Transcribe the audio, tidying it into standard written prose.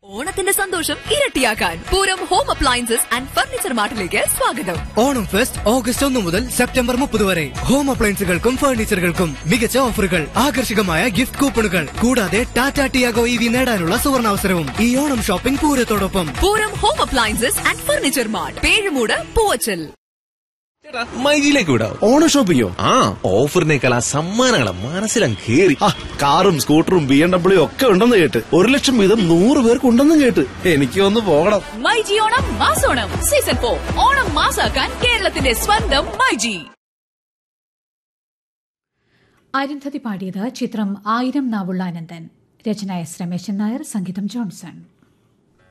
ഓണത്തിന്റെ സന്തോഷം ഇരട്ടിയാക്കാൻ Pooram home appliances and furniture മാർട്ടിലേക്ക് സ്വാഗതം. ഓണം ഫെസ്റ്റ് ഓഗസ്റ്റ് 1 മുതൽ സെപ്റ്റംബർ 30 വരെ. ഹോം അപ്ലയൻസുകൾക്കും ഫർണിച്ചറുകൾക്കും മികച്ച ഓഫറുകൾ, ആകർഷകമായ ഗിഫ്റ്റ് കൂപ്പണുകൾ, കൂടാതെ ടാറ്റ ടിയാഗോ EV നേടാനുള്ള സുവർണാവസരവും ഈ Onam shopping പൂരത്തോടൊപ്പം. Pooram home appliances and furniture mart, Pezhumoodu, Poovachal. മൈജിയിലേക്ക് വിടാം. ഓണം ഷോപ്പിങ്ങോ? ആ ഓഫറിനേക്കാൾ ആ സമ്മാനങ്ങളെ മനസ്സിലും കേറി. കാറും സ്കൂട്ടറും BMW ഒക്കെ ഉണ്ടെന്ന് കേട്ട് 1 ലക്ഷം വീതം 100 പേർക്ക് ഉണ്ടെന്നും കേട്ട്. എനിക്ക് ഒന്ന് പോകണം. മൈജി ഓണം മാസോണം സീസൺ 4 ഓണം മാസാക്കാൻ കേരളത്തിന്റെ സ്വന്തം മൈജി. അരുന്ധതി പാടിയത് ചിത്രം 1000 നാവുള്ള അനന്തൻ. രചന S. രമേശൻ നായർ, സംഗീതം ജോൺസൺ.